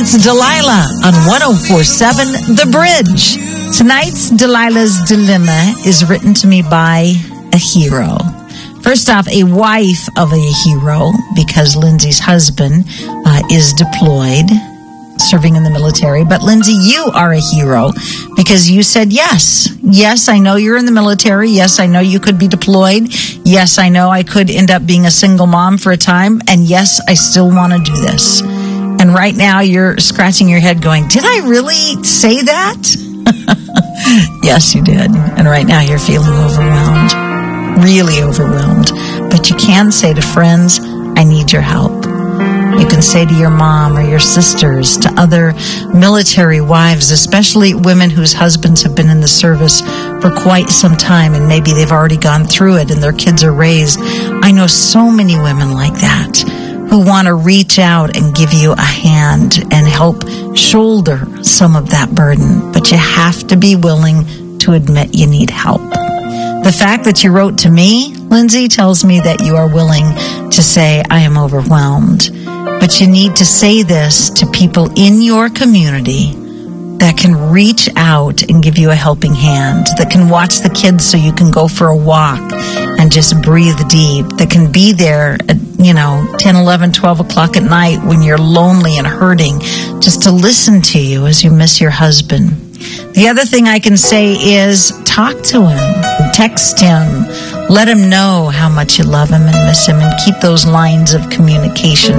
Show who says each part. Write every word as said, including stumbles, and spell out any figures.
Speaker 1: It's Delilah on one oh four point seven The Bridge. Tonight's Delilah's Dilemma is written to me by a hero. First off, a wife of a hero, because Lindsay's husband uh, is deployed, serving in the military. But Lindsay, you are a hero because you said yes. Yes, I know you're in the military. Yes, I know you could be deployed. Yes, I know I could end up being a single mom for a time. And yes, I still want to do this. And right now you're scratching your head going, did I really say that? Yes, you did. And right now you're feeling overwhelmed, really overwhelmed. But you can say to friends, I need your help. You can say to your mom or your sisters, to other military wives, especially women whose husbands have been in the service for quite some time and maybe they've already gone through it and their kids are raised. I know so many women like that who want to reach out and give you a hand and help shoulder some of that burden. But you have to be willing to admit you need help. The fact that you wrote to me, Lindsay, tells me that you are willing to say, I am overwhelmed. But you need to say this to people in your community that can reach out and give you a helping hand, that can watch the kids so you can go for a walk and just breathe deep, that can be there at, you know, ten, eleven, twelve o'clock at night when you're lonely and hurting, just to listen to you as you miss your husband. The other thing I can say is talk to him, text him, let him know how much you love him and miss him, and keep those lines of communication